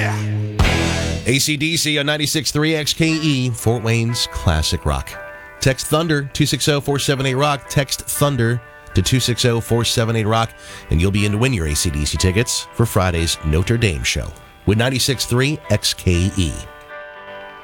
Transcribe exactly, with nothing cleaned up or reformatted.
Yeah. A C D C on ninety-six point three X K E, Fort Wayne's classic rock. Text Thunder, two six zero, four seven eight, rock. Text Thunder to two six zero, four seven eight, rock, and you'll be in to win your A C D C tickets for Friday's Notre Dame show with ninety-six point three X K E.